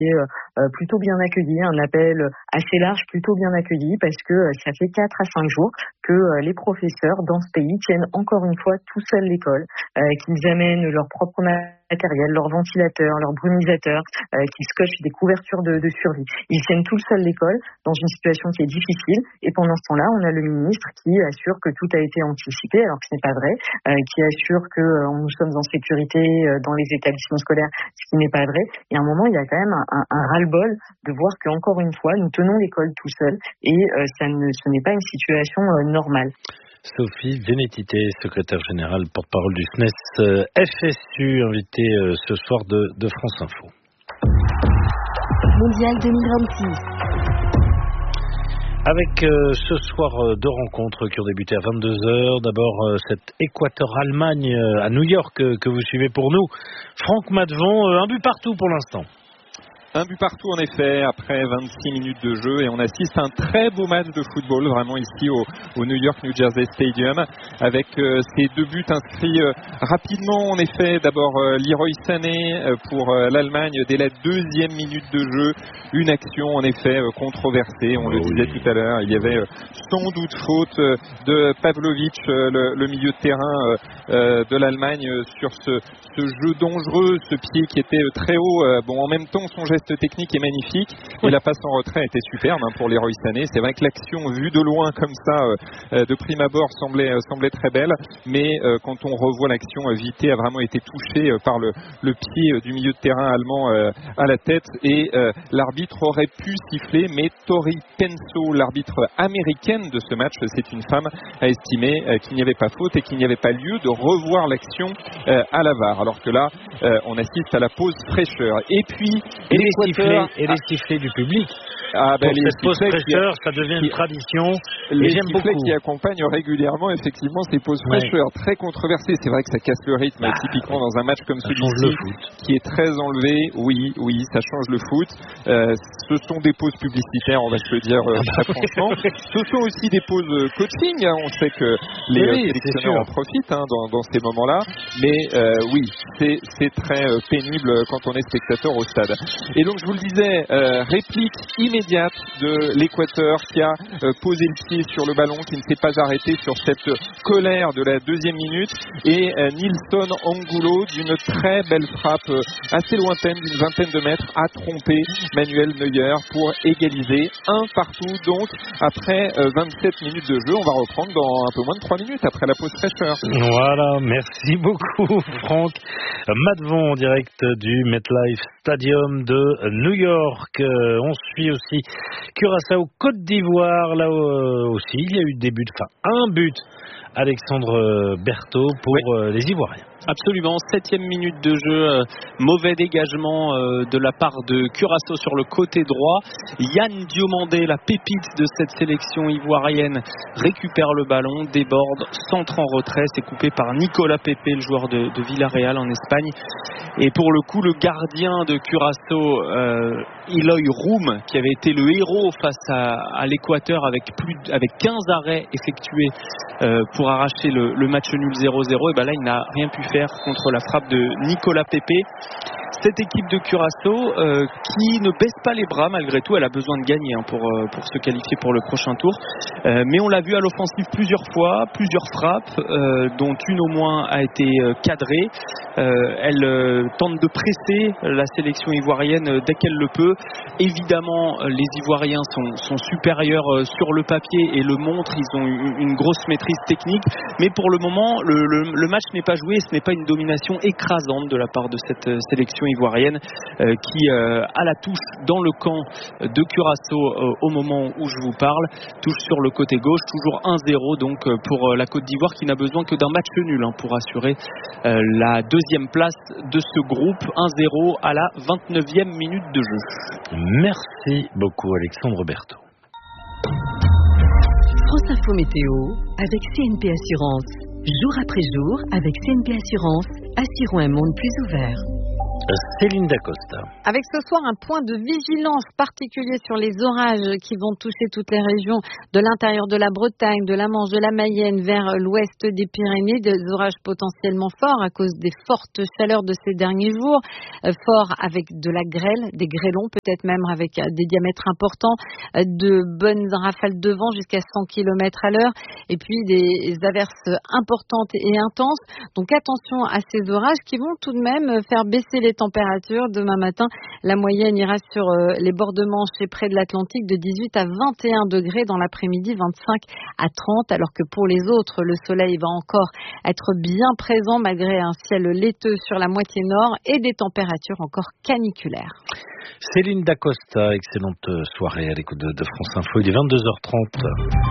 est plutôt bien accueilli, un appel assez large, plutôt bien accueilli, parce que ça fait 4 à 5 jours que les professeurs dans ce pays tiennent encore une fois tout seuls l'école, qu'ils amènent leur propre matériel, leurs ventilateurs, leurs brumisateurs, qu'ils scotchent des couvertures de survie. Ils tiennent tout seuls l'école dans une situation qui est difficile, et pendant ce temps-là, on a le ministre qui assure que tout a été anticipé, alors que ce n'est pas vrai, qui assure que nous sommes en sécurité dans les établissements scolaires, ce qui n'est pas vrai. Et à un moment, il y a quand même un ras-le-bol de voir qu'encore une fois, nous tenons l'école tout seuls, et ce n'est pas une situation normale. Sophie Vénétité, secrétaire générale, porte-parole du SNES FSU, invitée ce soir de France Info. Mondial 2026. Avec ce soir 2 rencontres qui ont débuté à 22h. D'abord cette Équateur-Allemagne à New York que vous suivez pour nous. Franck Matvon, un but partout pour l'instant. Un but partout en effet, après 26 minutes de jeu, et on assiste à un très beau match de football, vraiment ici au New York New Jersey Stadium, avec ces 2 buts inscrits rapidement en effet. D'abord Leroy Sané pour l'Allemagne dès la 2e minute de jeu, une action en effet controversée, on le disait tout à l'heure, il y avait sans doute faute de Pavlovic, le milieu de terrain de l'Allemagne, sur ce jeu dangereux, ce pied qui était très haut. En même temps son geste technique est magnifique, et la passe en retrait était superbe pour Leroy Sané. C'est vrai que l'action vue de loin comme ça, de prime abord, semblait très belle, mais quand on revoit l'action, Vité a vraiment été touché par le pied du milieu de terrain allemand à la tête, et l'arbitre aurait pu siffler, mais Tori Penso, l'arbitre américaine de ce match, c'est une femme, a estimé qu'il n'y avait pas faute et qu'il n'y avait pas lieu de revoir l'action à la VAR, alors que là on assiste à la pause fraîcheur. Et puis les sifflets du public. Cette pause fraîcheur, ça devient une tradition. Les sifflets qui accompagnent régulièrement effectivement ces pauses fraîcheurs, très controversées. C'est vrai que ça casse le rythme typiquement dans un match comme celui-ci qui est très enlevé. Oui, ça change le foot. Ce sont des pauses publicitaires, on va se le dire très franchement. Ce sont aussi des pauses coaching. On sait que les sélectionneurs en profitent dans ces moments-là. Mais c'est très pénible quand on est spectateur au stade. Et donc je vous le disais, réplique immédiate de l'Équateur qui a posé le pied sur le ballon, qui ne s'est pas arrêté sur cette colère de la 2e minute, et Nilson Angulo d'une très belle frappe assez lointaine d'une 20aine de mètres a trompé Manuel Neuer pour égaliser 1 partout. Donc après 27 minutes de jeu, on va reprendre dans un peu moins de 3 minutes après la pause fraîcheur. Voilà, merci beaucoup Franck Matvon en direct du MetLife Stadium de New York. On suit aussi Curaçao Côte d'Ivoire, là aussi il y a eu un but Alexandre Berthaud pour les Ivoiriens. Absolument, 7e minute de jeu, mauvais dégagement de la part de Curaçao sur le côté droit. Yann Diomandé, la pépite de cette sélection ivoirienne, récupère le ballon, déborde, centre en retrait, c'est coupé par Nicolas Pepe, le joueur de Villarreal en Espagne. Et pour le coup, le gardien de Curaçao, Eloy Roum, qui avait été le héros face à l'Équateur avec 15 arrêts effectués pour arracher le match nul 0-0, et là il n'a rien pu faire contre la frappe de Nicolas Pepe. Cette équipe de Curaçao qui ne baisse pas les bras malgré tout, elle a besoin de gagner pour se qualifier pour le prochain tour, mais on l'a vu à l'offensive plusieurs fois, plusieurs frappes dont une au moins a été cadrée. Elle tente de presser la sélection ivoirienne dès qu'elle le peut. Évidemment les Ivoiriens sont supérieurs sur le papier et le montrent, ils ont une grosse maîtrise technique, mais pour le moment le match n'est pas joué, ce n'est pas une domination écrasante de la part de cette sélection ivoirienne qui a la touche dans le camp de Curaçao au moment où je vous parle, touche sur le côté gauche, toujours 1-0 donc pour la Côte d'Ivoire qui n'a besoin que d'un match nul pour assurer la 2e place de ce groupe. 1-0 à la 29e minute de jeu. Merci beaucoup Alexandre Berthaud. France Info Météo avec CNP Assurance. Jour après jour avec CNP Assurance, assurons un monde plus ouvert. Céline Dacosta. Avec ce soir un point de vigilance particulier sur les orages qui vont toucher toutes les régions de l'intérieur de la Bretagne, de la Manche, de la Mayenne vers l'ouest des Pyrénées, des orages potentiellement forts à cause des fortes chaleurs de ces derniers jours, forts avec de la grêle, des grêlons peut-être même avec des diamètres importants, de bonnes rafales de vent jusqu'à 100 km à l'heure et puis des averses importantes et intenses. Donc attention à ces orages qui vont tout de même faire baisser les températures. Demain matin, la moyenne ira sur les bords de Manche et près de l'Atlantique de 18 à 21 degrés, dans l'après-midi 25 à 30, alors que pour les autres, le soleil va encore être bien présent malgré un ciel laiteux sur la moitié nord et des températures encore caniculaires. Céline Dacosta, excellente soirée à l'écoute de France Info. Il est 22h30.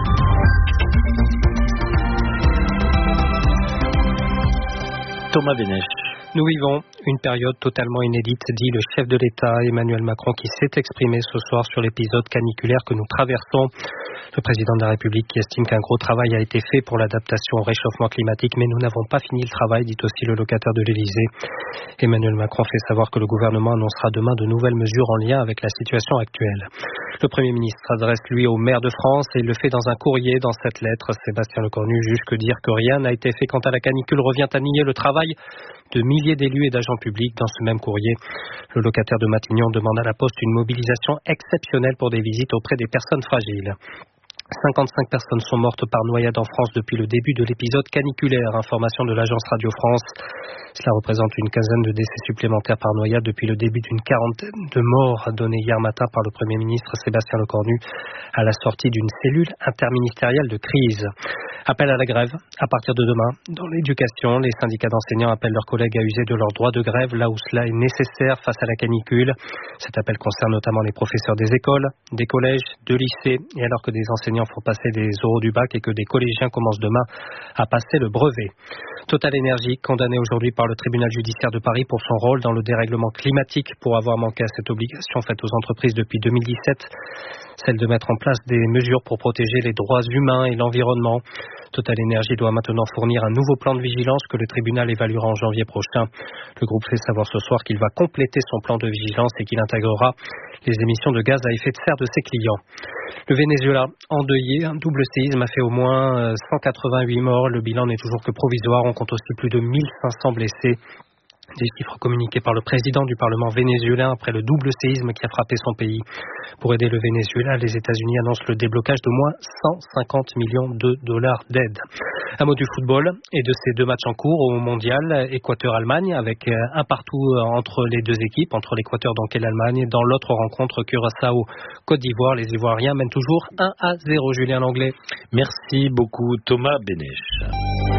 Thomas Bénèche. Nous vivons une période totalement inédite, dit le chef de l'État Emmanuel Macron, qui s'est exprimé ce soir sur l'épisode caniculaire que nous traversons. Le président de la République qui estime qu'un gros travail a été fait pour l'adaptation au réchauffement climatique, mais nous n'avons pas fini le travail, dit aussi le locataire de l'Élysée. Emmanuel Macron fait savoir que le gouvernement annoncera demain de nouvelles mesures en lien avec la situation actuelle. Le Premier ministre s'adresse lui aux maires de France et il le fait dans un courrier. Dans cette lettre, Sébastien Lecornu juge que dire que rien n'a été fait quant à la canicule revient à nier le travail de milliers d'élus et d'agents publics. Dans ce même courrier, le locataire de Matignon demande à la Poste une mobilisation exceptionnelle pour des visites auprès des personnes fragiles. 55 personnes sont mortes par noyade en France depuis le début de l'épisode caniculaire. Information de l'agence Radio France. Cela représente une quinzaine de décès supplémentaires par noyade depuis le début d'une quarantaine de morts donnés hier matin par le Premier ministre Sébastien Lecornu à la sortie d'une cellule interministérielle de crise. Appel à la grève à partir de demain. Dans l'éducation, les syndicats d'enseignants appellent leurs collègues à user de leur droit de grève là où cela est nécessaire face à la canicule. Cet appel concerne notamment les professeurs des écoles, des collèges, de lycées, et alors que des enseignants font passer des oraux du bac et que des collégiens commencent demain à passer le brevet. Total Énergie, condamné aujourd'hui par le tribunal judiciaire de Paris pour son rôle dans le dérèglement climatique, pour avoir manqué à cette obligation faite aux entreprises depuis 2017, celle de mettre en place des mesures pour protéger les droits humains et l'environnement. Total Énergie doit maintenant fournir un nouveau plan de vigilance que le tribunal évaluera en janvier prochain. Le groupe fait savoir ce soir qu'il va compléter son plan de vigilance et qu'il intégrera les émissions de gaz à effet de serre de ses clients. Le Venezuela, endeuillé, un double séisme a fait au moins 188 morts. Le bilan n'est toujours que provisoire. On compte aussi plus de 1500 blessés. Des chiffres communiqués par le président du Parlement vénézuélien après le double séisme qui a frappé son pays. Pour aider le Venezuela, les États-Unis annoncent le déblocage d'au moins 150 millions de dollars d'aide. Un mot du football et de ces deux matchs en cours au mondial, Équateur-Allemagne, avec un partout entre les deux équipes, entre l'Équateur donc et l'Allemagne. Dans l'autre rencontre, Curaçao-Côte d'Ivoire, les Ivoiriens mènent toujours 1-0. Julien Langlais. Merci beaucoup Thomas Bénèche.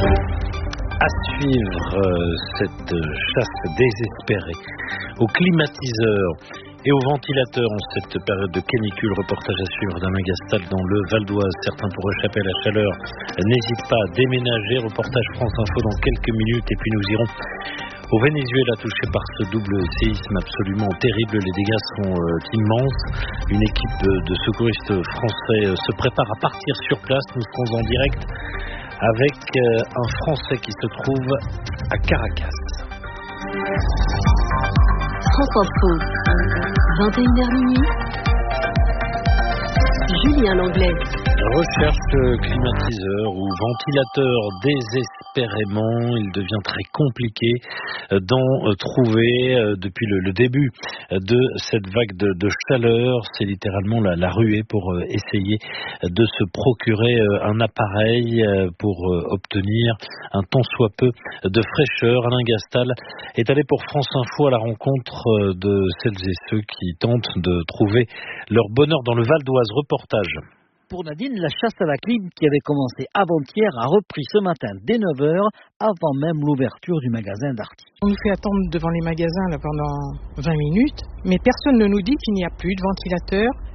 À suivre cette chasse désespérée aux climatiseurs et aux ventilateurs en cette période de canicule. Reportage à suivre d'Alain Gastal dans le Val d'Oise. Certains pour échapper à la chaleur n'hésitent pas à déménager. Reportage France Info dans quelques minutes. Et puis nous irons au Venezuela, touché par ce double séisme absolument terrible. Les dégâts sont immenses. Une équipe de secouristes français se prépare à partir sur place. Nous serons en direct avec un Français qui se trouve à Caracas. France Info, 21h minuit. Julien Langlais. Recherche climatiseur ou ventilateur désespérément, il devient très compliqué d'en trouver depuis le début de cette vague de chaleur. C'est littéralement la ruée pour essayer de se procurer un appareil pour obtenir un tant soit peu de fraîcheur. Alain Gastal est allé pour France Info à la rencontre de celles et ceux qui tentent de trouver leur bonheur dans le Val d'Oise. Reportage. Pour Nadine, la chasse à la clim qui avait commencé avant-hier a repris ce matin dès 9h, avant même l'ouverture du magasin Darty. On nous fait attendre devant les magasins là, pendant 20 minutes, mais personne ne nous dit qu'il n'y a plus de ventilateur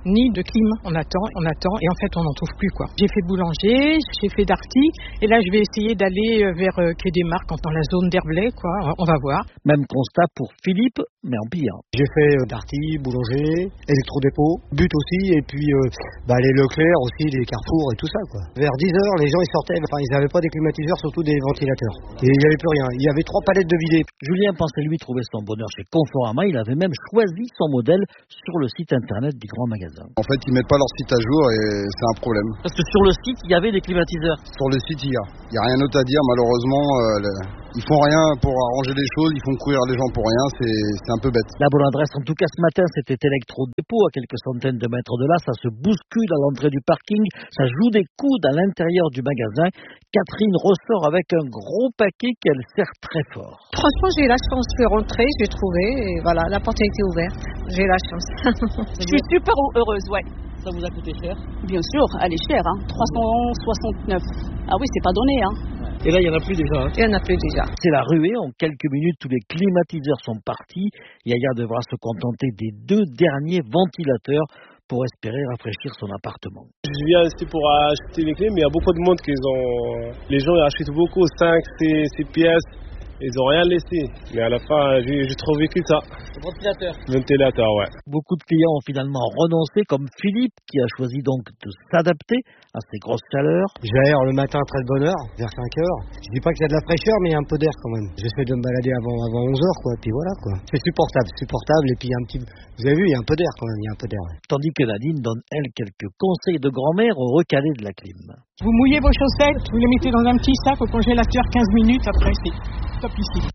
ni de clim. On attend, et en fait, on n'en trouve plus, quoi. J'ai fait Boulanger, j'ai fait Darty, et là, je vais essayer d'aller vers Quai des Marques, dans la zone d'Herblay, quoi. On va voir. Même constat pour Philippe, mais en pire. J'ai fait Darty, Boulanger, Électrodépôt, But aussi, et puis les Leclerc aussi, les Carrefour et tout ça, quoi. Vers 10h, les gens ils sortaient, ils n'avaient pas des climatiseurs, surtout des ventilateurs. Et il n'y avait plus rien. Il y avait 3 palettes de vidés. Julien pensait lui trouver son bonheur chez Conforama. Il avait même choisi son modèle sur le site internet du grand magasin. En fait, ils mettent pas leur site à jour et c'est un problème. Parce que sur le site, il y avait des climatiseurs. Sur le site, il y a rien d'autre à dire. Malheureusement, ils font rien pour arranger les choses. Ils font courir les gens pour rien. C'est un peu bête. La bonne adresse, en tout cas ce matin, c'était Électrodépôt à quelques centaines de mètres de là. Ça se bouscule à l'entrée du parking. Ça joue des coudes à l'intérieur du magasin. Catherine ressort avec un gros paquet qu'elle serre très fort. Franchement, j'ai eu la chance de rentrer, j'ai trouvé, et voilà, la porte a été ouverte. J'ai eu la chance. Je suis super heureuse, ouais. Ça vous a coûté cher? Bien sûr, elle est chère, 369. Ah oui, c'est pas donné, Et là, il n'y en a plus déjà. Il n'y en a plus déjà. C'est la ruée. En quelques minutes, tous les climatiseurs sont partis. Yaya devra se contenter des 2 derniers ventilateurs pour espérer rafraîchir son appartement. Je viens ici pour acheter les clés, mais il y a beaucoup de monde les gens achètent beaucoup, 5, 6 pièces. Ils n'ont rien laissé, mais à la fin, j'ai trouvé que ça. Ventilateur, ouais. Beaucoup de clients ont finalement renoncé, comme Philippe, qui a choisi donc de s'adapter à ces grosses chaleurs. J'aère le matin à très de bonne heure, vers 5h. Je dis pas qu'il y a de la fraîcheur, mais il y a un peu d'air quand même. J'essaie de me balader avant 11h, quoi, puis voilà, quoi. C'est supportable, et puis il y a un petit... Vous avez vu, il y a un peu d'air quand même, il y a un peu d'air. Ouais. Tandis que Nadine donne, elle, quelques conseils de grand-mère au recalé de la clim. Vous mouillez vos chaussettes, vous les mettez dans un petit sac au congélateur 15 minutes, après c'est top ici.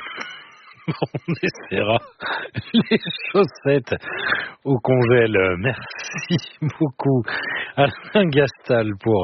On essaiera les chaussettes au congèle. Merci beaucoup Alain Gastal pour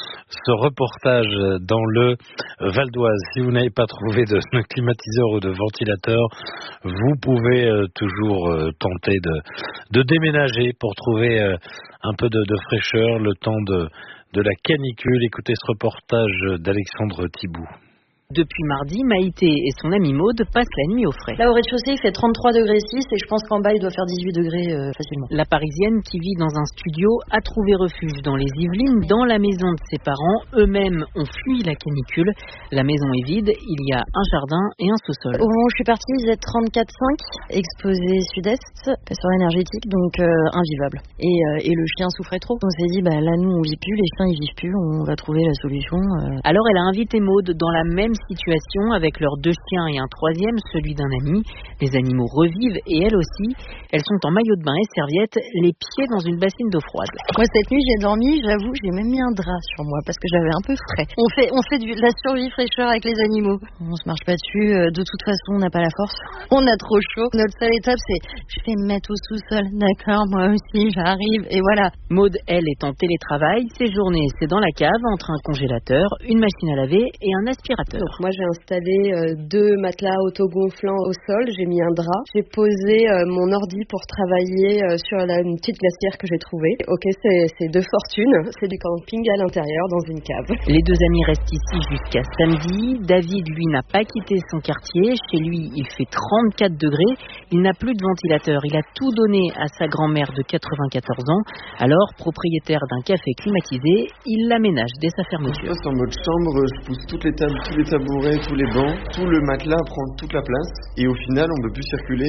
ce reportage dans le Val d'Oise. Si vous n'avez pas trouvé de climatiseur ou de ventilateur, vous pouvez toujours tenter de déménager pour trouver un peu de fraîcheur le temps de la canicule. Écoutez ce reportage d'Alexandre Thibault. Depuis mardi, Maïté et son amie Maude passent la nuit au frais. Là, au rez-de-chaussée, il fait 33 degrés 6 et je pense qu'en bas, il doit faire 18 degrés facilement. La Parisienne, qui vit dans un studio, a trouvé refuge dans les Yvelines, dans la maison de ses parents. Eux-mêmes ont fui la canicule. La maison est vide, il y a un jardin et un sous-sol. Au moment où je suis partie, ils étaient 34,5, exposé sud-est, passeur énergétique, donc invivable. Et le chien souffrait trop. On s'est dit, là, nous, on vit plus, les chiens, ils vivent plus, on va trouver la solution. Alors, elle a invité Maude dans la même situation avec leurs 2 chiens et un 3e, celui d'un ami. Les animaux revivent et elles aussi. Elles sont en maillot de bain et serviettes, les pieds dans une bassine d'eau froide. Moi, cette nuit, j'ai dormi, j'avoue, j'ai même mis un drap sur moi parce que j'avais un peu frais. On fait de la survie fraîcheur avec les animaux. On se marche pas dessus, de toute façon, on n'a pas la force. On a trop chaud. Notre seule étape, c'est je vais me mettre au sous-sol. D'accord, moi aussi, j'arrive et voilà. Maude, elle, est en télétravail. Ses journées, c'est dans la cave, entre un congélateur, une machine à laver et un aspirateur. Donc moi, j'ai installé 2 matelas autogonflants au sol, j'ai mis un drap, j'ai posé mon ordi pour travailler sur une petite glacière que j'ai trouvée. Ok, c'est de fortune, c'est du camping à l'intérieur dans une cave. Les 2 amis restent ici jusqu'à samedi. David, lui, n'a pas quitté son quartier. Chez lui, il fait 34 degrés. Il n'a plus de ventilateur. Il a tout donné à sa grand-mère de 94 ans. Alors, propriétaire d'un café climatisé, il l'aménage dès sa fermeture. Je passe en mode chambre, je pousse toutes les tables, tous les tabourets, tous les bancs, tout le matelas prend toute la place et au final on ne peut plus circuler,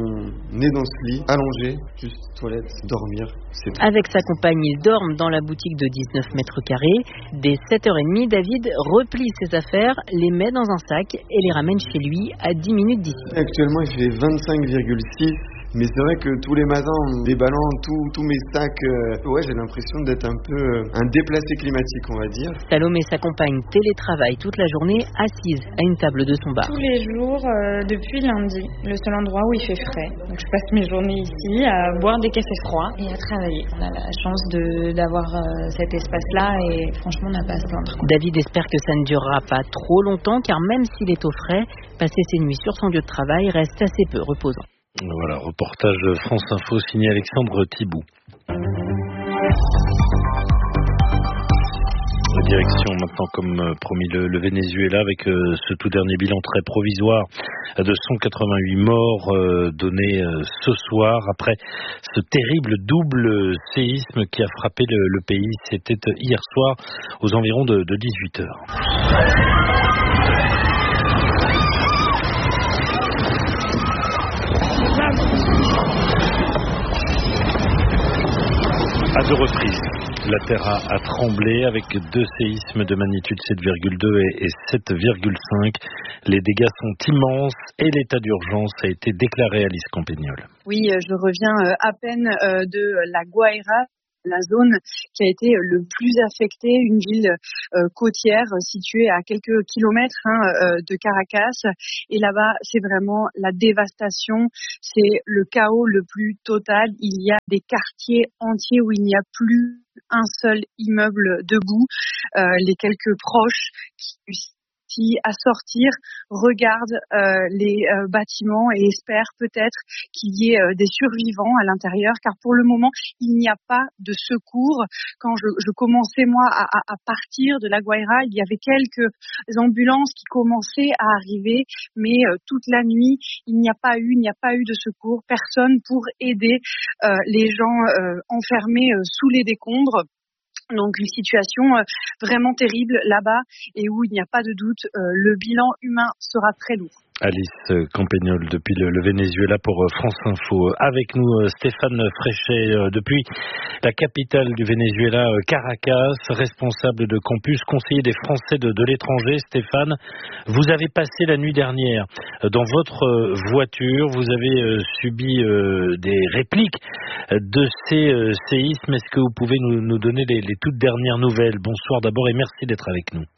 on est dans ce lit, allongé, juste toilette, dormir, c'est tout. Avec sa compagne, ils dorment dans la boutique de 19 mètres carrés. Dès 7h30, David replie ses affaires, les met dans un sac et les ramène chez lui à 10 minutes d'ici. Actuellement il fait 25,6. Mais c'est vrai que tous les matins, en déballant tous mes sacs, j'ai l'impression d'être un peu un déplacé climatique, on va dire. Salomé, sa compagne, télétravaille toute la journée, assise à une table de son bar. Tous les jours, depuis lundi, le seul endroit où il fait frais. Donc je passe mes journées ici à boire des cafés froids et à travailler. On a la chance d'avoir cet espace-là et franchement, on n'a pas à se plaindre. David espère que ça ne durera pas trop longtemps, car même s'il est au frais, passer ses nuits sur son lieu de travail reste assez peu reposant. Voilà, reportage de France Info signé Alexandre Thibault. Direction maintenant, comme promis, le Venezuela avec ce tout dernier bilan très provisoire de 188 morts donné ce soir après ce terrible double séisme qui a frappé le pays. C'était hier soir aux environs de 18h. À deux reprises, la Terre a tremblé avec deux séismes de magnitude 7,2 et 7,5. Les dégâts sont immenses et l'état d'urgence a été déclaré. Alice Campagnol. Oui, je reviens à peine de La Guaira, la zone qui a été le plus affectée, une ville côtière située à quelques kilomètres de Caracas. Et là-bas, c'est vraiment la dévastation, c'est le chaos le plus total. Il y a des quartiers entiers où il n'y a plus un seul immeuble debout. Les quelques proches qui à sortir regardent les bâtiments et espèrent peut-être qu'il y ait des survivants à l'intérieur, car pour le moment il n'y a pas de secours. Quand je commençais moi à partir de La Guaira, il y avait quelques ambulances qui commençaient à arriver, mais toute la nuit il n'y a pas eu de secours, personne pour aider les gens enfermés sous les décombres. Donc une situation vraiment terrible là-bas et où il n'y a pas de doute, le bilan humain sera très lourd. Alice Campagnol depuis le Venezuela pour France Info. Avec nous Stéphane Fréchet depuis la capitale du Venezuela, Caracas, responsable de campus, conseiller des Français de l'étranger. Stéphane, vous avez passé la nuit dernière dans votre voiture, vous avez subi des répliques de ces séismes. Est-ce que vous pouvez nous donner les toutes dernières nouvelles? Bonsoir d'abord et merci d'être avec nous.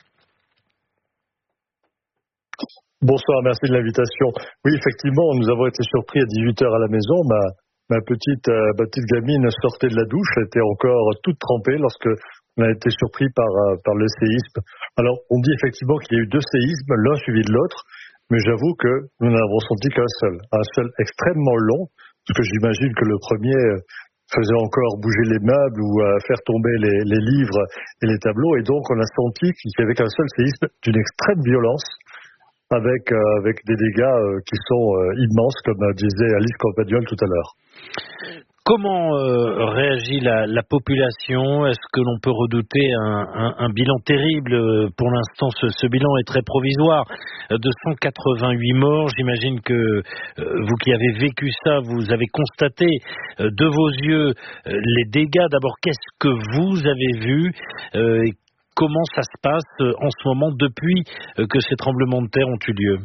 Bonsoir, merci de l'invitation. Oui, effectivement, nous avons été surpris à 18h à la maison. Ma petite gamine sortait de la douche, elle était encore toute trempée lorsque on a été surpris par le séisme. Alors, on dit effectivement qu'il y a eu deux séismes, l'un suivi de l'autre, mais j'avoue que nous n'en avons senti qu'un seul extrêmement long, parce que j'imagine que le premier faisait encore bouger les meubles ou faire tomber les livres et les tableaux, et donc on a senti qu'il n'y avait qu'un seul séisme d'une extrême violence, avec des dégâts qui sont immenses, comme disait Alice Campagnol tout à l'heure. Comment réagit la population? Est-ce que l'on peut redouter un bilan terrible? Pour l'instant, ce bilan est très provisoire. De 188 morts, j'imagine que vous qui avez vécu ça, vous avez constaté de vos yeux les dégâts. D'abord, qu'est-ce que vous avez vu et comment ça se passe en ce moment depuis que ces tremblements de terre ont eu lieu?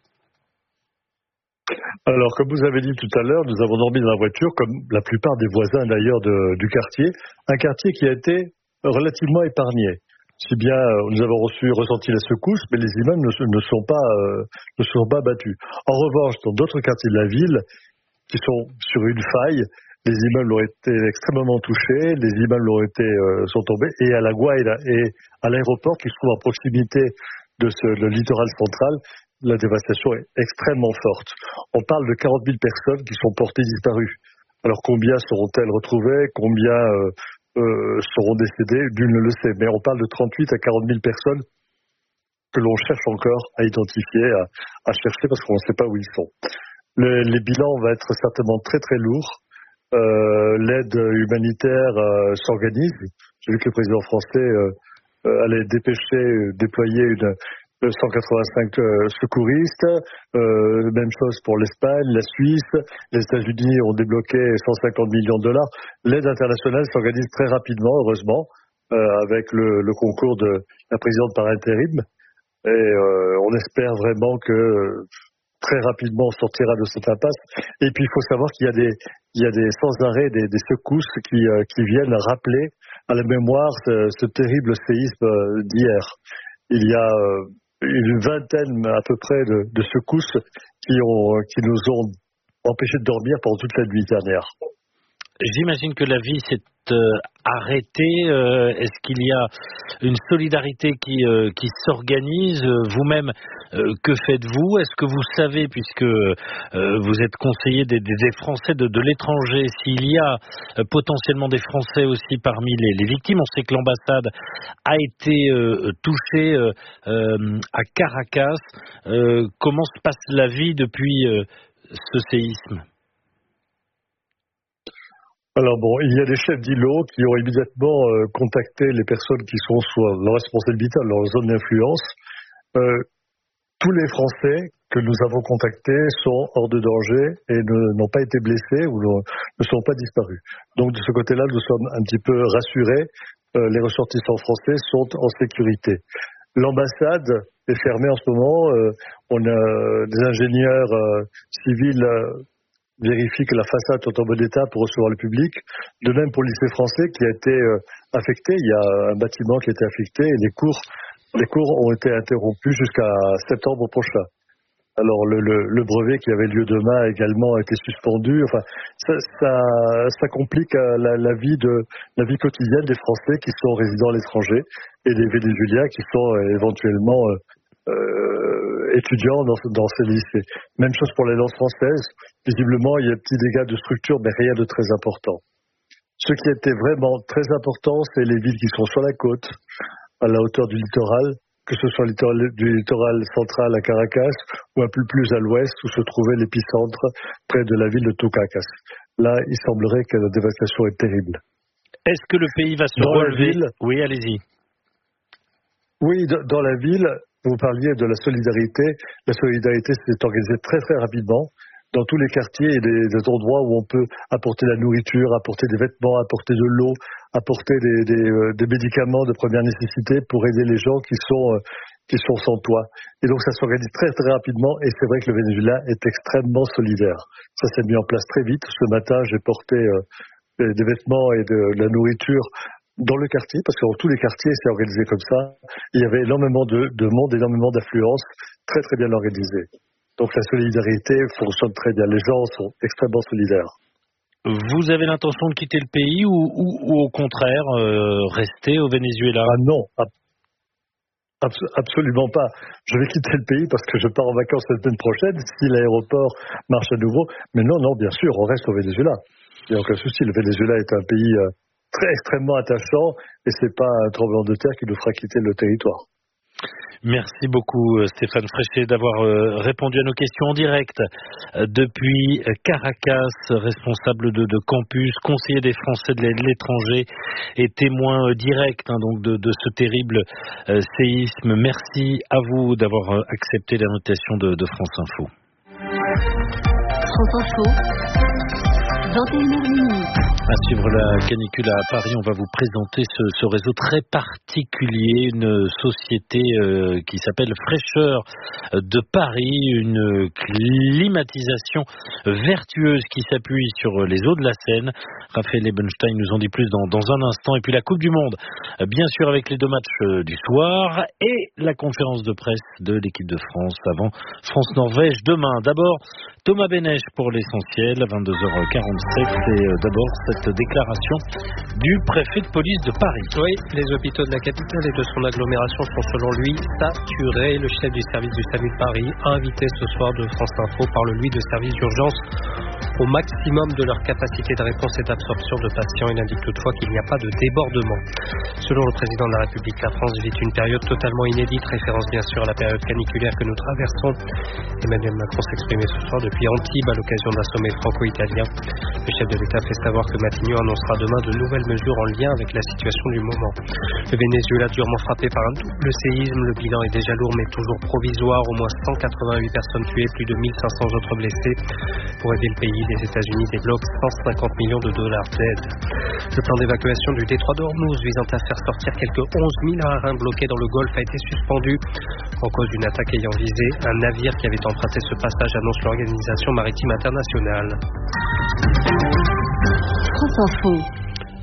Alors, comme vous avez dit tout à l'heure, nous avons dormi dans la voiture, comme la plupart des voisins d'ailleurs du quartier. Un quartier qui a été relativement épargné. Si bien, nous avons ressenti la secousse, mais les immeubles ne sont pas battus. En revanche, dans d'autres quartiers de la ville, qui sont sur une faille, les immeubles ont été extrêmement touchés, les immeubles sont tombés, et à La Guaira et à l'aéroport qui se trouve à proximité de le littoral central, la dévastation est extrêmement forte. On parle de 40 000 personnes qui sont portées disparues. Alors combien seront-elles retrouvées? Combien seront décédées? Nul ne le sait. Mais on parle de 38 à 40 000 personnes que l'on cherche encore à identifier, à chercher parce qu'on ne sait pas où ils sont. Les bilans vont être certainement très très lourds. L'aide humanitaire s'organise. J'ai vu que le président français allait déployer 185 secouristes, même chose pour l'Espagne, la Suisse, les États-Unis ont débloqué 150 millions de dollars. L'aide internationale s'organise très rapidement, heureusement, avec le concours de la présidente par intérim. Et on espère vraiment que très rapidement on sortira de cette impasse. Et puis il faut savoir qu'il y a des sans arrêt des secousses qui viennent rappeler à la mémoire ce terrible séisme d'hier. Il y a une vingtaine à peu près de secousses qui nous ont empêchés de dormir pendant toute la nuit dernière. J'imagine que la vie s'est arrêtée. Est-ce qu'il y a une solidarité qui s'organise? Vous-même, que faites-vous? Est-ce que vous savez, puisque vous êtes conseiller des Français de l'étranger, s'il y a potentiellement des Français aussi parmi les victimes? On sait que l'ambassade a été touchée à Caracas. Comment se passe la vie depuis ce séisme? Alors bon, il y a des chefs d'îlots qui ont immédiatement contacté les personnes qui sont sous leur responsabilité, leur zone d'influence. Tous les Français que nous avons contactés sont hors de danger et n'ont pas été blessés ou ne sont pas disparus. Donc de ce côté-là, nous sommes un petit peu rassurés. Les ressortissants français sont en sécurité. L'ambassade est fermée en ce moment. On a des ingénieurs civils vérifie que la façade est en bon état pour recevoir le public. De même pour le lycée français qui a été affecté. Il y a un bâtiment qui a été affecté et les cours ont été interrompus jusqu'à septembre prochain. Alors le brevet qui avait lieu demain également a été suspendu. Enfin, ça complique la vie quotidienne des Français qui sont résidents à l'étranger et des Vénézuéliens qui sont éventuellement étudiants dans ces lycées. Même chose pour les langues françaises. Visiblement, il y a des petits dégâts de structure, mais rien de très important. Ce qui était vraiment très important, c'est les villes qui sont sur la côte, à la hauteur du littoral, que ce soit du littoral central à Caracas ou un peu plus à l'ouest où se trouvait l'épicentre près de la ville de Tucacas. Là, il semblerait que la dévastation est terrible. Est-ce que le pays va se relever? Oui, allez-y. Oui, dans la ville, vous parliez de la solidarité. La solidarité s'est organisée très très rapidement. Dans tous les quartiers, il y a des endroits où on peut apporter la nourriture, apporter des vêtements, apporter de l'eau, apporter des médicaments de première nécessité pour aider les gens qui sont sans toit. Et donc ça s'organise très très rapidement et c'est vrai que le Venezuela est extrêmement solidaire. Ça s'est mis en place très vite. Ce matin, j'ai porté des vêtements et de la nourriture dans le quartier, parce que dans tous les quartiers, c'est organisé comme ça. Il y avait énormément de monde, énormément d'affluence, très très bien organisé. Donc la solidarité fonctionne très bien. Les gens sont extrêmement solidaires. Vous avez l'intention de quitter le pays ou au contraire rester au Venezuela? Ah non, absolument pas. Je vais quitter le pays parce que je pars en vacances la semaine prochaine si l'aéroport marche à nouveau. Mais non, bien sûr, on reste au Venezuela. Il n'y a aucun souci. Le Venezuela est un pays extrêmement attachant et c'est pas un tremblement de terre qui nous fera quitter le territoire. Merci beaucoup Stéphane Fréchet d'avoir répondu à nos questions en direct depuis Caracas, responsable de campus, conseiller des Français de l'étranger et témoin direct donc de ce terrible séisme. Merci à vous d'avoir accepté l'invitation de France Info. France Info, 21h. À suivre la canicule à Paris, on va vous présenter ce réseau très particulier, une société qui s'appelle Fraîcheur de Paris, une climatisation vertueuse qui s'appuie sur les eaux de la Seine. Raphaël Ebenstein nous en dit plus dans un instant. Et puis la Coupe du Monde, bien sûr avec les 2 matchs du soir et la conférence de presse de l'équipe de France avant France-Norvège demain. D'abord, Thomas Bénèche pour l'essentiel à 22h47 et d'abord cette déclaration du préfet de police de Paris. Oui, les hôpitaux de la capitale et de son agglomération sont selon lui saturés. Le chef du service du SAMU de Paris, invité ce soir de France Info, parle lui de services d'urgence au maximum de leur capacité de réponse et d'absorption de patients. Il indique toutefois qu'il n'y a pas de débordement. Selon le président de la République, la France vit une période totalement inédite, référence bien sûr à la période caniculaire que nous traversons. Emmanuel Macron s'exprimait ce soir depuis Antibes à l'occasion d'un sommet franco-italien. Le chef de l'État fait savoir que Matignon annoncera demain de nouvelles mesures en lien avec la situation du moment. Le Venezuela durement frappé par un double séisme. Le bilan est déjà lourd mais toujours provisoire. Au moins 188 personnes tuées, plus de 1500 autres blessés. Pour aider le pays, les États-Unis débloquent 150 millions de dollars d'aide. Le plan d'évacuation du détroit d'Ormuz visant à faire sortir quelques 11 000 marins bloqués dans le Golfe a été suspendu en cause d'une attaque ayant visé un navire qui avait emprunté ce passage, annonce l'Organisation maritime internationale. France Info.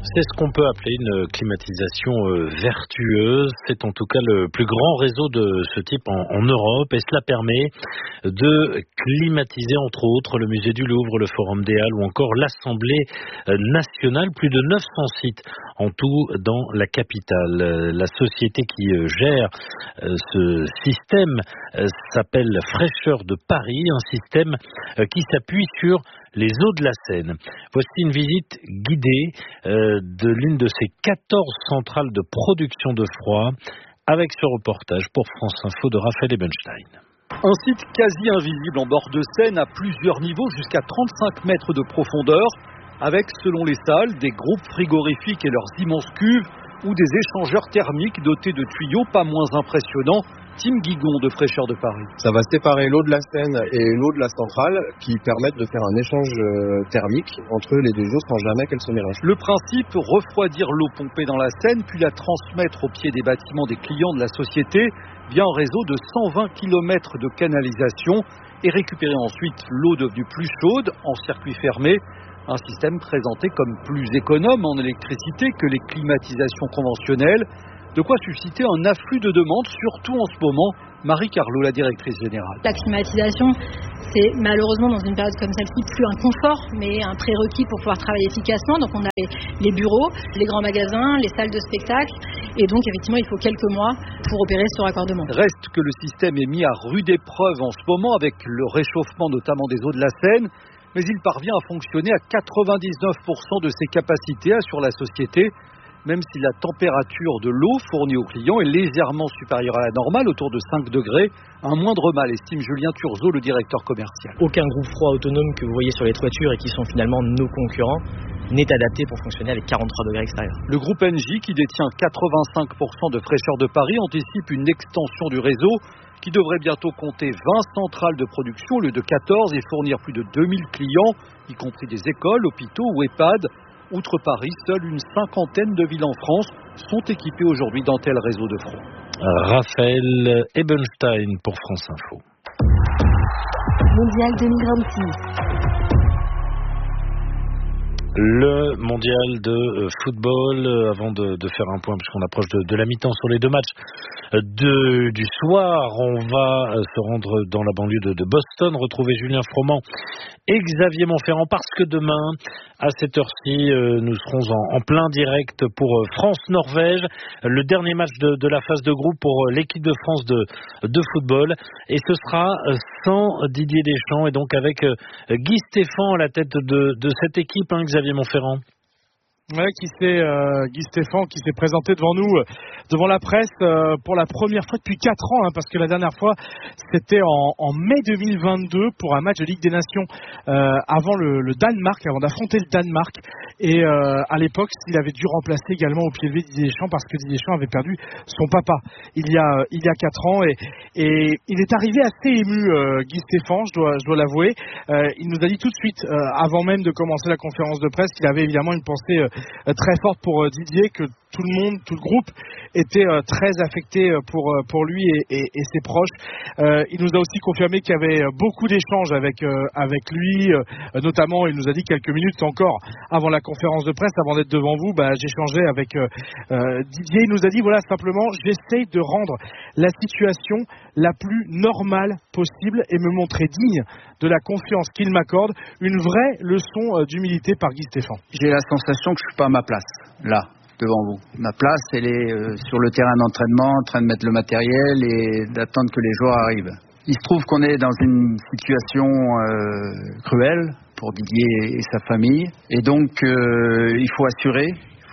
C'est ce qu'on peut appeler une climatisation vertueuse. C'est en tout cas le plus grand réseau de ce type en Europe et cela permet de climatiser entre autres le musée du Louvre, le Forum des Halles ou encore l'Assemblée nationale. Plus de 900 sites en tout dans la capitale. La société qui gère ce système s'appelle Fraîcheur de Paris, un système qui s'appuie sur les eaux de la Seine. Voici une visite guidée de l'une de ces 14 centrales de production de froid avec ce reportage pour France Info de Raphaël Ebenstein. Un site quasi invisible en bord de Seine à plusieurs niveaux jusqu'à 35 mètres de profondeur avec, selon les salles, des groupes frigorifiques et leurs immenses cuves ou des échangeurs thermiques dotés de tuyaux pas moins impressionnants. Tim Guigon de Fraîcheur de Paris. Ça va séparer l'eau de la Seine et l'eau de la centrale qui permettent de faire un échange thermique entre les deux eaux sans jamais qu'elles se mélangent. Le principe, refroidir l'eau pompée dans la Seine puis la transmettre au pied des bâtiments des clients de la société via un réseau de 120 km de canalisation et récupérer ensuite l'eau devenue plus chaude en circuit fermé. Un système présenté comme plus économe en électricité que les climatisations conventionnelles. De quoi susciter un afflux de demandes, surtout en ce moment. Marie Carlot, la directrice générale. La climatisation, c'est malheureusement dans une période comme celle-ci plus un confort, mais un prérequis pour pouvoir travailler efficacement. Donc on a les bureaux, les grands magasins, les salles de spectacle. Et donc effectivement, il faut quelques mois pour opérer ce raccordement. Reste que le système est mis à rude épreuve en ce moment avec le réchauffement notamment des eaux de la Seine. Mais il parvient à fonctionner à 99% de ses capacités, assure la société. Même si la température de l'eau fournie aux clients est légèrement supérieure à la normale, autour de 5 degrés, un moindre mal, estime Julien Turzo, le directeur commercial. Aucun groupe froid autonome que vous voyez sur les toitures et qui sont finalement nos concurrents n'est adapté pour fonctionner avec 43 degrés extérieurs. Le groupe Engie, qui détient 85% de Fraîcheur de Paris, anticipe une extension du réseau qui devrait bientôt compter 20 centrales de production au lieu de 14 et fournir plus de 2000 clients, y compris des écoles, hôpitaux ou EHPAD. Outre Paris, seule une cinquantaine de villes en France sont équipées aujourd'hui d'un tel réseau de froid. Raphaël Ebenstein pour France Info. Mondial 2026. Le mondial de football, avant de faire un point puisqu'on approche de la mi-temps sur les deux matchs du soir, on va se rendre dans la banlieue de Boston, retrouver Julien Froment et Xavier Montferrand parce que demain à cette heure-ci nous serons en plein direct pour France-Norvège, le dernier match de la phase de groupe pour l'équipe de France de football, et ce sera sans Didier Deschamps et donc avec Guy Stéphane à la tête de cette équipe, hein, Xavier Montferrand. Ouais, Guy Stéphane qui s'est présenté devant nous, devant la presse pour la première fois depuis 4 ans, hein, parce que la dernière fois c'était en mai 2022 pour un match de Ligue des Nations avant le Danemark, avant d'affronter le Danemark, et à l'époque il avait dû remplacer également au pied levé Didier Deschamps parce que Didier Deschamps avait perdu son papa il y a 4 ans, et il est arrivé assez ému, Guy Stéphane, je dois l'avouer. Il nous a dit tout de suite avant même de commencer la conférence de presse qu'il avait évidemment une pensée très forte pour Didier, que tout le groupe était très affecté pour lui et ses proches. Il nous a aussi confirmé qu'il y avait beaucoup d'échanges avec lui, notamment il nous a dit quelques minutes encore avant la conférence de presse, avant d'être devant vous, j'échangeais avec Didier. Il nous a dit voilà, simplement j'essaye de rendre la situation la plus normale possible et me montrer digne de la confiance qu'il m'accorde. Une vraie leçon d'humilité par Guy Stéphane. J'ai la sensation que je suis pas à ma place là devant vous. Ma place, elle est sur le terrain d'entraînement, en train de mettre le matériel et d'attendre que les joueurs arrivent. Il se trouve qu'on est dans une situation cruelle pour Didier et sa famille, et donc il faut assurer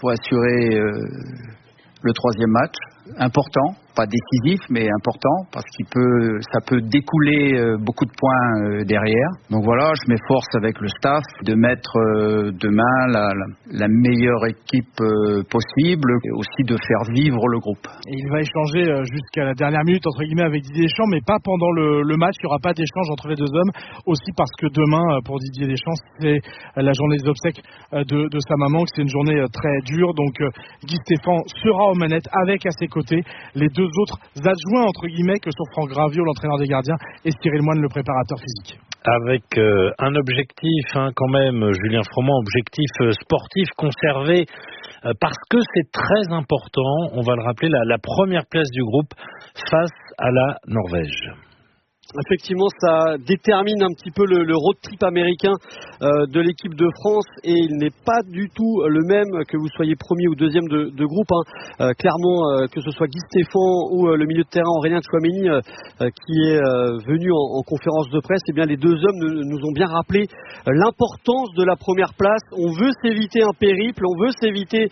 le 3e match, important, pas décisif mais important, parce ça peut découler beaucoup de points derrière. Donc voilà, je m'efforce avec le staff de mettre demain la meilleure équipe possible, et aussi de faire vivre le groupe. Et il va échanger jusqu'à la dernière minute entre guillemets avec Didier Deschamps, mais pas pendant le match. Il n'y aura pas d'échange entre les deux hommes, aussi parce que demain pour Didier Deschamps c'est la journée des obsèques de sa maman, que c'est une journée très dure. Donc Guy Stéphane sera aux manettes avec à ses côtés les deux autres adjoints entre guillemets que sont Franck Gravio, l'entraîneur des gardiens, et Cyril Moine, le préparateur physique. Avec un objectif quand même, Julien Froment, objectif sportif, conserver parce que c'est très important, on va le rappeler, la première place du groupe face à la Norvège. Effectivement, ça détermine un petit peu le road trip américain de l'équipe de France, et il n'est pas du tout le même que vous soyez premier ou deuxième de groupe. Clairement, que ce soit Guy Stéphane ou le milieu de terrain Aurélien Tchouaméni qui est venu en conférence de presse, eh bien les deux hommes nous ont bien rappelé l'importance de la première place. On veut s'éviter un périple, on veut s'éviter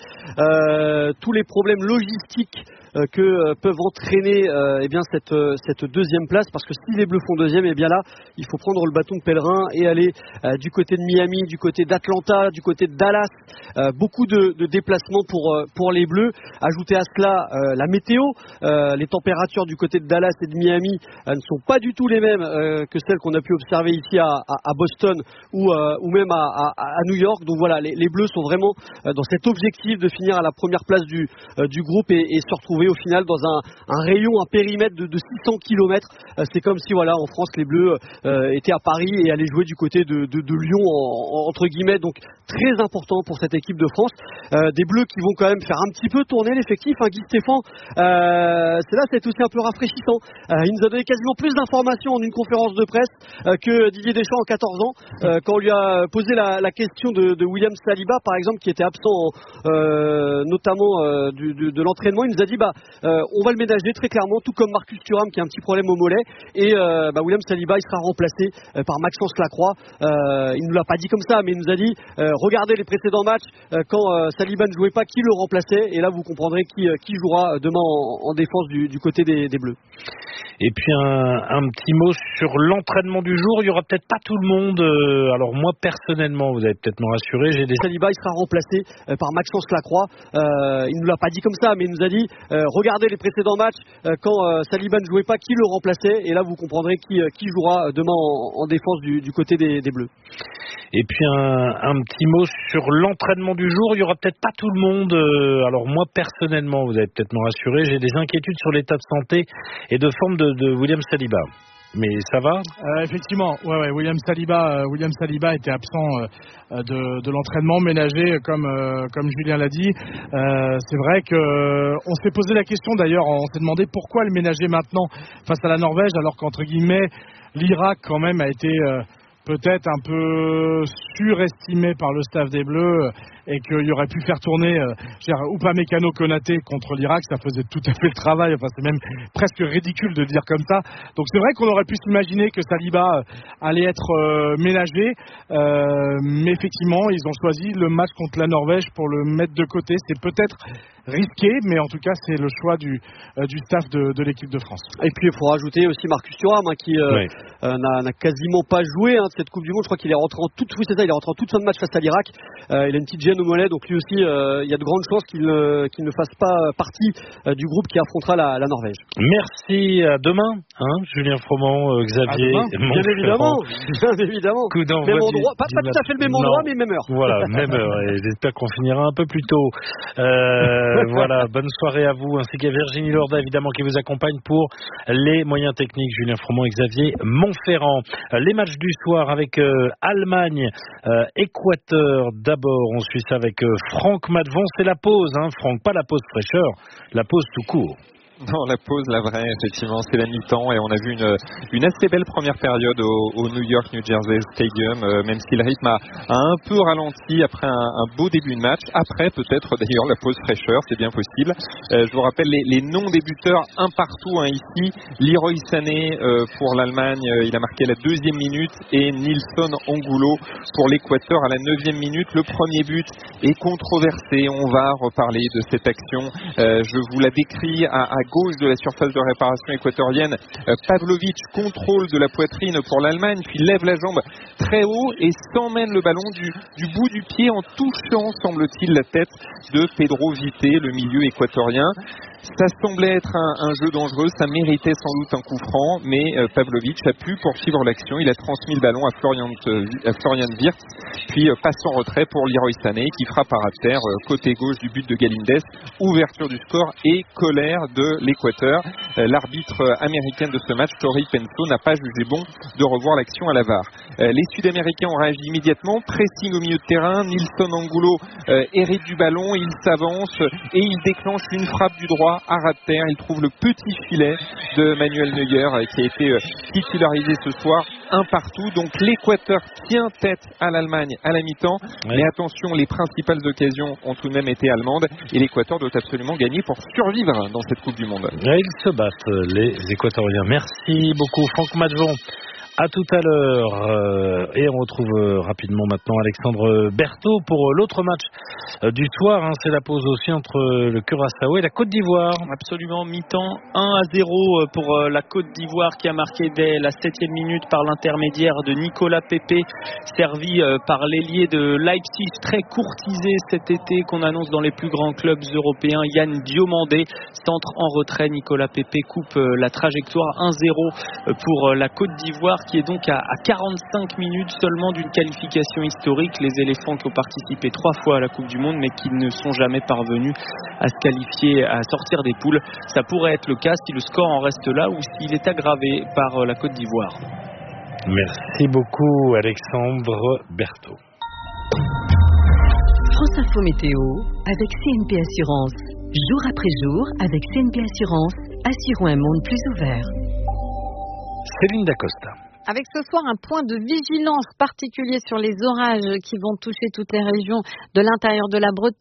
tous les problèmes logistiques que peuvent entraîner eh bien cette deuxième place, parce que si les Bleus font deuxième, eh bien là il faut prendre le bâton de pèlerin et aller du côté de Miami, du côté d'Atlanta, du côté de Dallas, beaucoup de déplacements pour les Bleus. Ajoutez à cela la météo, les températures du côté de Dallas et de Miami ne sont pas du tout les mêmes que celles qu'on a pu observer ici à Boston ou même à New York. Donc voilà, les Bleus sont vraiment dans cet objectif de finir à la première place du groupe et se retrouver au final dans un rayon, un périmètre de 600 km. C'est comme si voilà, en France les Bleus étaient à Paris et allaient jouer du côté de Lyon entre guillemets. Donc très important pour cette équipe de France, des Bleus qui vont quand même faire un petit peu tourner l'effectif. Guy Stéphane, c'est aussi un peu rafraîchissant. Il nous a donné quasiment plus d'informations en une conférence de presse que Didier Deschamps en 14 ans, quand on lui a posé la question de William Saliba par exemple, qui était absent notamment de l'entraînement. Il nous a dit on va le ménager très clairement, tout comme Marcus Thuram qui a un petit problème au mollet, et William Saliba il sera remplacé par Maxence Lacroix. Il nous l'a pas dit comme ça, mais il nous a dit regardez les précédents matchs, quand Saliba ne jouait pas, qui le remplaçait, et là vous comprendrez qui jouera demain en défense du côté des Bleus. Et puis un petit mot sur l'entraînement du jour. Il y aura peut-être pas tout le monde. Alors moi personnellement, vous allez peut-être me rassurer, Saliba il sera remplacé par Maxence Lacroix. Il nous l'a pas dit comme ça, mais il nous a dit regardez les précédents matchs, quand Saliba ne jouait pas, qui le remplaçait, et là vous comprendrez qui jouera demain en défense du côté des Bleus. Et puis un petit mot sur l'entraînement du jour. Il y aura peut-être pas tout le monde. Alors moi personnellement, vous allez peut-être me rassurer, j'ai des inquiétudes sur l'état de santé et de forme de William Saliba. Mais ça va ? Effectivement, ouais, William Saliba était absent de l'entraînement, ménagé comme Julien l'a dit. C'est vrai que on s'est posé la question d'ailleurs, on s'est demandé pourquoi le ménager maintenant face à la Norvège, alors qu'entre guillemets l'Irak quand même a été peut-être un peu surestimé par le staff des Bleus, et qu'il aurait pu faire tourner Upamecano Konaté contre l'Irak, ça faisait tout à fait le travail. Enfin, c'est même presque ridicule de le dire comme ça. Donc c'est vrai qu'on aurait pu s'imaginer que Saliba allait être ménagé, mais effectivement ils ont choisi le match contre la Norvège pour le mettre de côté. C'est peut-être risqué, mais en tout cas c'est le choix du staff de l'équipe de France. Et puis il faut rajouter aussi Marcus Thuram qui n'a quasiment pas joué de cette Coupe du Monde. Je crois qu'il est rentré en toute fin de match face à l'Irak. Il a une petite gêne au mollet, donc lui aussi il y a de grandes chances qu'il ne fasse pas partie du groupe qui affrontera la Norvège. Merci, à demain Julien Froment, Xavier Montferrand. Bien évidemment. Coup d'envoi même endroit, pas tout à fait le même endroit, mais même heure. Voilà, même heure, et j'espère qu'on finira un peu plus tôt. Voilà, bonne soirée à vous, ainsi qu'à Virginie Lorda évidemment qui vous accompagne pour les moyens techniques. Julien Froment et Xavier Montferrand. Les matchs du soir avec Allemagne, Équateur d'abord. On suit ça avec Franck Madvon. C'est la pause, Franck, pas la pause fraîcheur, la pause tout court. Non, la pause, la vraie, effectivement, c'est la mi-temps, et on a vu une assez belle première période au New York, New Jersey Stadium, même si le rythme a un peu ralenti après un beau début de match. Après, peut-être d'ailleurs, la pause fraîcheur, c'est bien possible. Je vous rappelle les non-débuteurs, un partout ici. Leroy Sané pour l'Allemagne, il a marqué à la 2e minute, et Nilson Angulo pour l'Équateur à la 9e minute. Le premier but est controversé, on va reparler de cette action. Je vous la décris à gauche de la surface de réparation équatorienne. Pavlovic contrôle de la poitrine pour l'Allemagne, puis lève la jambe très haut et s'emmène le ballon du bout du pied en touchant, semble-t-il, la tête de Pedro Vité, le milieu équatorien. Ça semblait être un jeu dangereux, ça méritait sans doute un coup franc, mais Pavlovic a pu poursuivre l'action. Il a transmis le ballon à Florian Wirtz, puis passe en retrait pour Leroy Sané qui frappe à ras de terre côté gauche du but de Galindez. Ouverture du score et colère de l'Équateur. L'arbitre américain de ce match, Tori Penso, n'a pas jugé bon de revoir l'action à la VAR. Les Sud-Américains ont réagi immédiatement, pressing au milieu de terrain, Nilson Angulo hérite du ballon, il s'avance et il déclenche une frappe du droit à ras de terre. Il trouve le petit filet de Manuel Neuer qui a été titularisé ce soir, un partout. Donc l'Équateur tient tête à l'Allemagne à la mi-temps, mais attention, les principales occasions ont tout de même été allemandes et l'Équateur doit absolument gagner pour survivre dans cette Coupe du Monde. Ils se battent, les Équatoriens. Merci beaucoup Franck Madvon. À tout à l'heure. Et on retrouve rapidement maintenant Alexandre Berthaud pour l'autre match du soir. C'est la pause aussi entre le Curaçao et la Côte d'Ivoire. Absolument, mi-temps 1-0 pour la Côte d'Ivoire qui a marqué dès la 7e minute par l'intermédiaire de Nicolas Pepe, servi par l'ailier de Leipzig, très courtisé cet été, qu'on annonce dans les plus grands clubs européens, Yann Diomandé. Centre en retrait, Nicolas Pepe coupe la trajectoire. 1-0 pour la Côte d'Ivoire, qui est donc à 45 minutes seulement d'une qualification historique. Les éléphants qui ont participé 3 fois à la Coupe du Monde mais qui ne sont jamais parvenus à se qualifier, à sortir des poules. Ça pourrait être le cas si le score en reste là ou s'il est aggravé par la Côte d'Ivoire. Merci beaucoup Alexandre Berthaud. France Info Météo avec CNP Assurance. Jour après jour avec CNP Assurance, assurons un monde plus ouvert. Céline Dacosta. Avec ce soir un point de vigilance particulier sur les orages qui vont toucher toutes les régions de l'intérieur de la Bretagne.